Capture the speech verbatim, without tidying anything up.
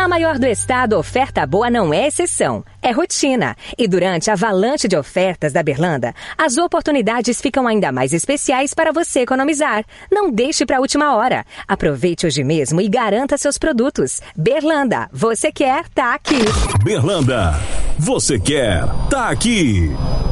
Na maior do estado, oferta boa não é exceção, é rotina. E durante a avalanche de ofertas da Berlanda, as oportunidades ficam ainda mais especiais para você economizar. Não deixe para a última hora. Aproveite hoje mesmo e garanta seus produtos. Berlanda, você quer, tá aqui. Berlanda, você quer, tá aqui.